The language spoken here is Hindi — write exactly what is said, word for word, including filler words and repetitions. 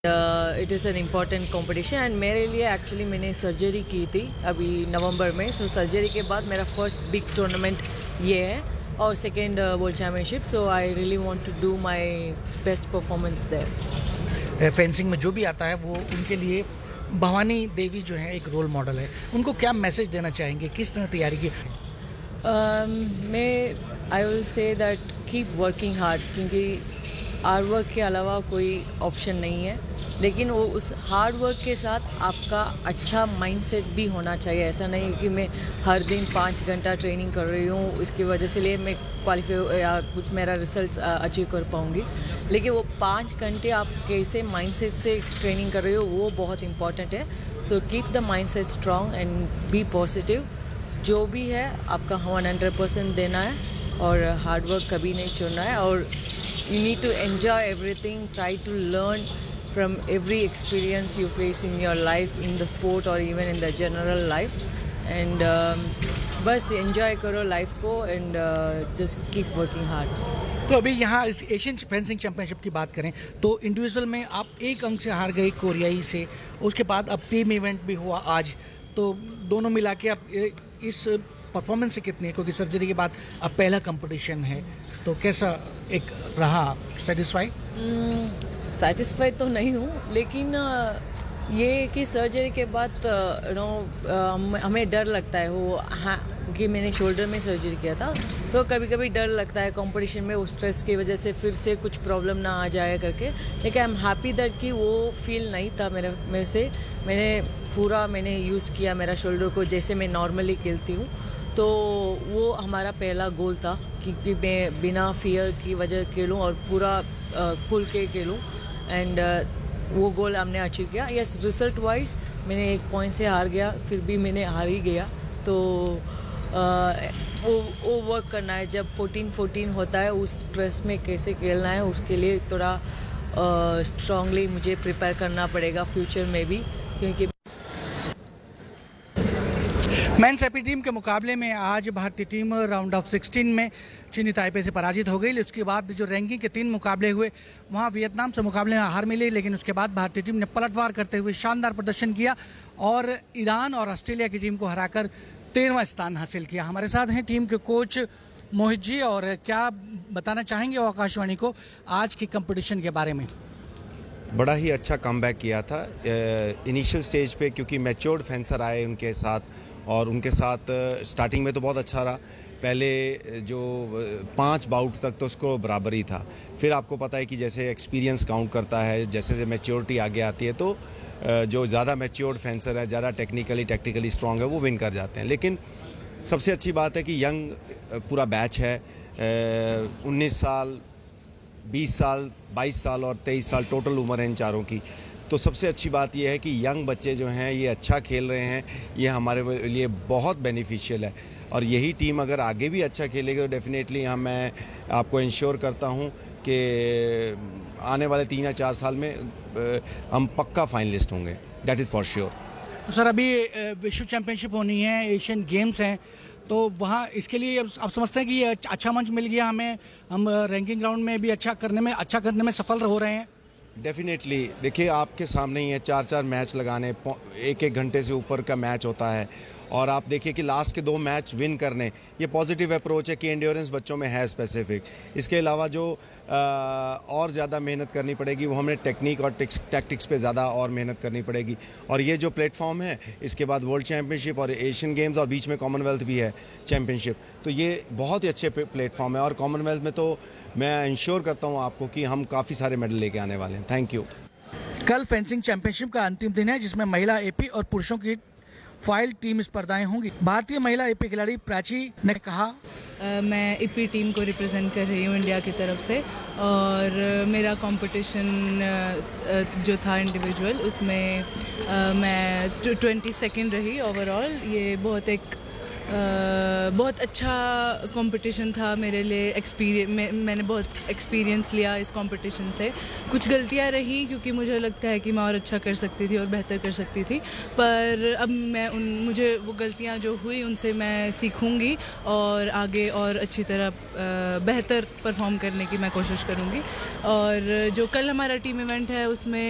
It is an important competition and मेरे लिए एक्चुअली मैंने सर्जरी की थी अभी नवंबर में. सो so, सर्जरी के बाद मेरा फर्स्ट बिग टूर्नामेंट ये है और second world championship. So I really want to do my best performance there. Fencing में जो भी आता है वो उनके लिए भवानी देवी जो है एक रोल मॉडल है. उनको क्या मैसेज देना चाहेंगे, किस तरह तैयारी की? मैं I will say that keep working hard, क्योंकि हार्ड वर्क के अलावा कोई ऑप्शन नहीं है. लेकिन वो उस हार्ड वर्क के साथ आपका अच्छा माइंडसेट भी होना चाहिए. ऐसा नहीं कि मैं हर दिन पाँच घंटा ट्रेनिंग कर रही हूँ, इसकी वजह से लिए मैं क्वालिफाई या कुछ मेरा रिजल्ट अचीव कर पाऊँगी. लेकिन वो पाँच घंटे आप कैसे माइंडसेट से ट्रेनिंग कर रहे हो वो बहुत इंपॉर्टेंट है. So keep the mindset strong and B positive. जो भी है आपका वन हंड्रेड परसेंट देना है और हार्ड वर्क कभी नहीं छोड़ना है. और you need to enjoy everything, try to learn from every experience you face in your life, in the sport or even in the general life. And um, बस enjoy करो life को and uh, just keep working hard. तो अभी यहाँ इस एशियन फेंसिंग चैंपियनशिप की बात करें तो इंडिविजुअल में आप एक अंक से हार गए कोरियाई से. उसके बाद अब टीम इवेंट भी हुआ आज, तो दोनों मिला के आप इस परफॉर्मेंस से कितनी है, क्योंकि सर्जरी के बाद अब पहला कंपटीशन है, तो कैसा एक रहा? सेटिस्फाई सेटिस्फाई तो नहीं हूँ, लेकिन ये कि सर्जरी के बाद यू नो हमें डर लगता है. वो हाँ कि मैंने शोल्डर में सर्जरी किया था, तो कभी कभी डर लगता है कंपटीशन में उस स्ट्रेस की वजह से फिर से कुछ प्रॉब्लम ना आ जाए करके. लेकिन आई एम हैप्पी दैट कि वो फील नहीं था मेरे मेरे से. मैंने पूरा मैंने यूज़ किया मेरा शोल्डर को जैसे मैं नॉर्मली खेलती हूँ. तो वो हमारा पहला गोल था, क्योंकि मैं बिना फियर की वजह खेलूँ और पूरा खुल के खेलूँ. एंड वो गोल हमने अचीव किया. यस, रिजल्ट वाइज मैंने एक पॉइंट से हार गया, फिर भी मैंने हार ही गया. तो आ, वो वो वर्क करना है. जब फोर्टीन फोर्टीन होता है उस स्ट्रेस में कैसे खेलना है, उसके लिए थोड़ा स्ट्रांगली मुझे प्रिपेयर करना पड़ेगा फ्यूचर में भी. क्योंकि मेंस एपी टीम के मुकाबले में आज भारतीय टीम राउंड ऑफ सिक्सटीन में चीनी ताइपे से पराजित हो गई. उसके बाद जो रैंकिंग के तीन मुकाबले हुए वहां वियतनाम से मुकाबले में हार मिली, लेकिन उसके बाद भारतीय टीम ने पलटवार करते हुए शानदार प्रदर्शन किया और ईरान और ऑस्ट्रेलिया की टीम को हराकर तेरहवां स्थान हासिल किया. हमारे साथ हैं टीम के कोच मोहित जी, और क्या बताना चाहेंगे आकाशवाणी को आज की कंपटीशन के बारे में? बड़ा ही अच्छा कमबैक किया था इनिशियल स्टेज पे, क्योंकि मैच्योर्ड फेंसर आए उनके साथ, और उनके साथ स्टार्टिंग में तो बहुत अच्छा रहा. पहले जो पांच बाउट तक तो उसको बराबर ही था. फिर आपको पता है कि जैसे एक्सपीरियंस काउंट करता है, जैसे जैसे मैच्योरिटी आगे आती है, तो जो ज़्यादा मैच्योर्ड फेंसर है, ज़्यादा टेक्निकली टैक्टिकली स्ट्रॉन्ग है, वो विन कर जाते हैं. लेकिन सबसे अच्छी बात है कि यंग पूरा बैच है. उन्नीस साल, बीस साल, बाईस साल और तेईस साल टोटल उम्र है इन चारों की. तो सबसे अच्छी बात यह है कि यंग बच्चे जो हैं ये अच्छा खेल रहे हैं. ये हमारे लिए बहुत बेनिफिशियल है, और यही टीम अगर आगे भी अच्छा खेलेगी तो डेफिनेटली हम मैं आपको इंश्योर करता हूं कि आने वाले तीन या चार साल में हम पक्का फाइनलिस्ट होंगे. That is for sure. तो सर, अभी विश्व चैंपियनशिप होनी है, एशियन गेम्स हैं, तो वहाँ इसके लिए अब आप समझते हैं कि ये अच्छा मंच मिल गया हमें, हम रैंकिंग राउंड में भी अच्छा करने में अच्छा करने में सफल हो रहे हैं? डेफिनेटली. देखिए, आपके सामने ही है, चार चार मैच लगाने, एक एक घंटे से ऊपर का मैच होता है, और आप देखिए कि लास्ट के दो मैच विन करने, ये पॉजिटिव अप्रोच है कि एंड्योरेंस बच्चों में है स्पेसिफिक. इसके अलावा जो आ, और ज़्यादा मेहनत करनी पड़ेगी वो हमें टेक्निक और टैक्टिक्स पे ज़्यादा और मेहनत करनी पड़ेगी. और ये जो प्लेटफॉर्म है, इसके बाद वर्ल्ड चैम्पियनशिप और एशियन गेम्स और बीच में कॉमनवेल्थ भी है चैम्पियनशिप, तो ये बहुत ही अच्छे प्लेटफॉर्म है. और कॉमनवेल्थ में तो मैं इंश्योर करता हूँ आपको कि हम काफ़ी सारे मेडल लेके आने वाले हैं. Thank you. कल फेंसिंग चैंपियनशिप का अंतिम दिन है, जिसमें महिला एपी और पुरुषों की फाइल टीम स्पर्धाएं होंगी. भारतीय महिला एपी खिलाड़ी प्राची ने कहा, uh, मैं एपी टीम को रिप्रेजेंट कर रही हूँ इंडिया की तरफ से, और uh, मेरा कंपटीशन uh, uh, जो था इंडिविजुअल, उसमें uh, मैं ट्वेंटी सेकेंड रही ओवरऑल. ये बहुत एक Uh, बहुत अच्छा कंपटीशन था मेरे लिए. एक्सपीरियंस मैं, मैंने बहुत एक्सपीरियंस लिया इस कंपटीशन से. कुछ गलतियां रही, क्योंकि मुझे लगता है कि मैं और अच्छा कर सकती थी और बेहतर कर सकती थी, पर अब मैं उन मुझे वो गलतियां जो हुई उनसे मैं सीखूंगी और आगे और अच्छी तरह uh, बेहतर परफॉर्म करने की मैं कोशिश करूंगी. और जो कल हमारा टीम इवेंट है उसमें